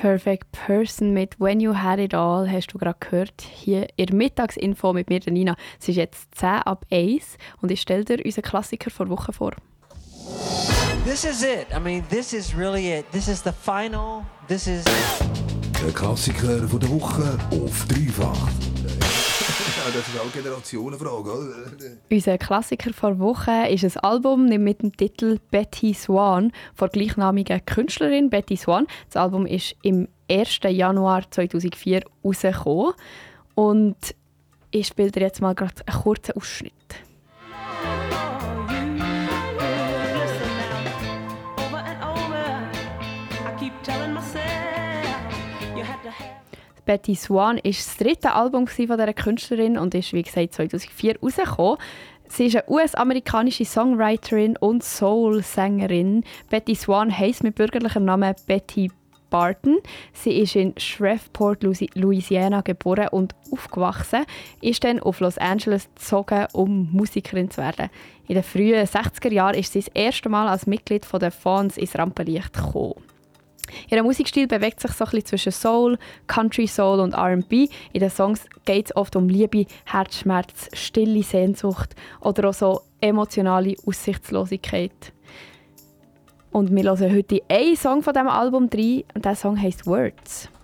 Perfect Person mit «When You Had It All» hast du gerade gehört. Hier in der Mittagsinfo mit mir, der Nina. Es ist jetzt 10:01 und ich stelle dir unseren Klassiker vor Woche vor. This is it. I mean, this is really it. This is the final. This is... Der Klassiker von der Woche auf dreifach. Ja, das ist auch eine Generationenfrage, oder? Unser Klassiker vor Woche ist ein Album mit dem Titel «Betty Swan» von der gleichnamigen Künstlerin Betty Swan. Das Album ist im 1. Januar 2004 rausgekommen. Und ich spiele dir jetzt mal gerade einen kurzen Ausschnitt. Betty Swan ist das dritte Album von dieser Künstlerin und ist, wie gesagt, 2004 rausgekommen. Sie ist eine US-amerikanische Songwriterin und Soul-Sängerin. Betty Swan heisst mit bürgerlichem Namen Betty Barton. Sie ist in Shreveport, Louisiana geboren und aufgewachsen, ist dann auf Los Angeles gezogen, um Musikerin zu werden. In den frühen 60er Jahren ist sie das erste Mal als Mitglied der Fonz ins Rampenlicht gekommen. Ihr Musikstil bewegt sich so ein bisschen zwischen Soul, Country Soul und R&B. In den Songs geht es oft um Liebe, Herzschmerz, stille Sehnsucht oder auch so emotionale Aussichtslosigkeit. Und wir hören heute einen Song von diesem Album rein und dieser Song heisst «Words».